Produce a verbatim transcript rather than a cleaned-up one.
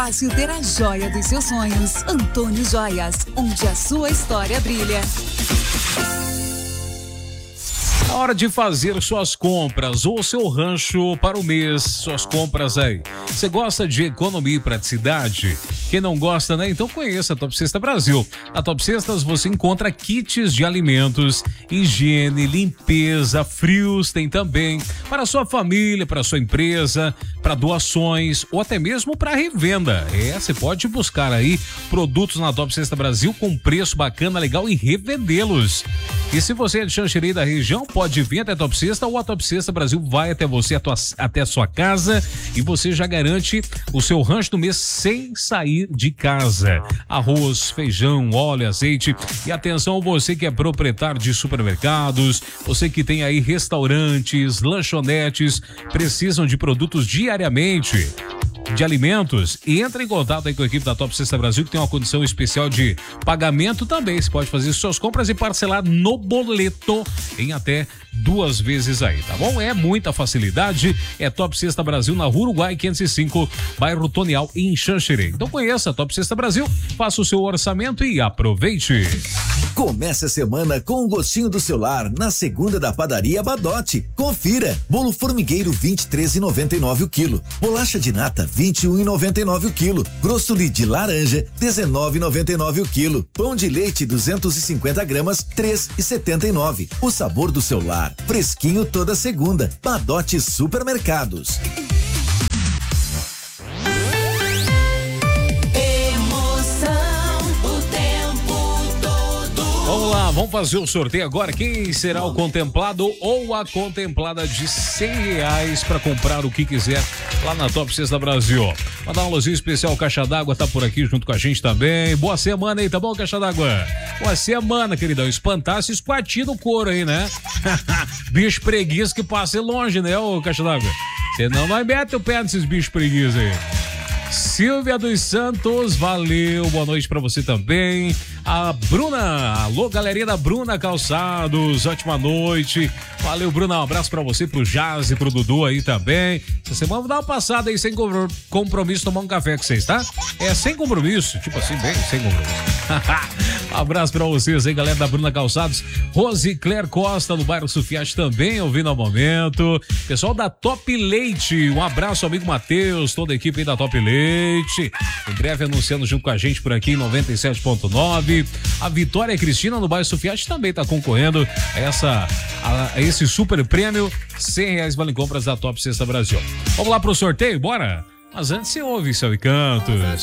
Fácil ter a joia dos seus sonhos. Antônio Joias, onde a sua história brilha. A hora de fazer suas compras ou seu rancho para o mês, suas compras aí. Você gosta de economia e praticidade? Quem não gosta, né? Então conheça a Top Cesta Brasil. Na Top Cestas você encontra kits de alimentos, higiene, limpeza, frios, tem também para sua família, para sua empresa, para doações ou até mesmo para revenda. É, você pode buscar aí produtos na Top Cesta Brasil com preço bacana, legal e revendê-los. E se você é de Xanxerê da região, pode vir até a Top Cesta ou a Top Cesta Brasil vai até você, até a sua casa e você já garante o seu rancho do mês sem sair de casa. Arroz, feijão, óleo, azeite e atenção você que é proprietário de supermercados, você que tem aí restaurantes, lanchonetes, precisam de produtos diariamente, de alimentos, e entra em contato aí com a equipe da Top Cesta Brasil que tem uma condição especial de pagamento também. Você pode fazer suas compras e parcelar no boleto em até duas vezes aí, tá bom? É muita facilidade, é Top Cesta Brasil na Rua Uruguai quinhentos e cinco, bairro Tonial, em Xanxerê. Então conheça a Top Cesta Brasil, faça o seu orçamento e aproveite. Comece a semana com um gostinho do seu lar na segunda da Padaria Badote. Confira: bolo formigueiro vinte e três reais e noventa e nove o quilo, bolacha de nata vinte e um reais e noventa e nove o quilo, grosso de laranja dezenove reais e noventa e nove o quilo, pão de leite duzentos e cinquenta gramas três reais e setenta e nove. O sabor do seu lar, fresquinho toda segunda. Badote Supermercados. Vamos lá, vamos fazer o sorteio agora. Quem será o contemplado ou a contemplada de cem reais para comprar o que quiser lá na Top Cesta Brasil? Mandar um alôzinho especial, Caixa d'Água tá por aqui junto com a gente também. Boa semana aí, tá bom, Caixa d'Água? Boa semana, queridão. Espantasse esse quartinho do couro aí, né? Bicho preguiça que passe longe, né, ô Caixa d'Água? Senão nós mete o pé nesses bichos preguiça aí. Silvia dos Santos, valeu, boa noite pra você também. A Bruna, alô galerinha da Bruna Calçados, ótima noite. Valeu, Bruna, um abraço pra você, pro Jazz e pro Dudu aí também. Essa semana vou dar uma passada aí sem compromisso, tomar um café com vocês, tá? É sem compromisso, tipo assim, bem sem compromisso. Um abraço pra vocês aí, galera da Bruna Calçados. Rose Claire Costa, no bairro Sufiate também, ouvindo ao momento. Pessoal da Top Leite, um abraço, amigo Matheus, toda a equipe aí da Top Leite. Em breve anunciando junto com a gente por aqui em noventa e sete ponto nove. A Vitória Cristina, no bairro Sufiate, também tá concorrendo a, essa, a, a esse super prêmio. cem reais vale compras da Top Cesta Brasil. Vamos lá pro sorteio, bora? Mas antes você ouve Céu e Cantos.